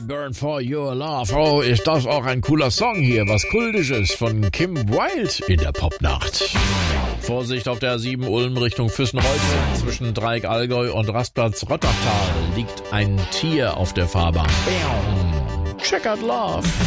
Burn for Your Love. Oh, ist das auch ein cooler Song hier. Was Kultisches von Kim Wilde in der Popnacht. Vorsicht auf der A7 Ulm Richtung Füssenreuth. Zwischen Dreieck Allgäu und Rastplatz Rottertal liegt ein Tier auf der Fahrbahn. Checkered Love.